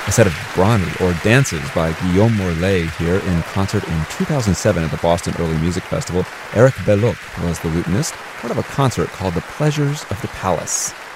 A set of Brani, or dances, by Guillaume Morlet here in concert in 2007 at the Boston Early Music Festival. Eric Belloc was the lutenist, part of a concert called The Pleasures of the Palace.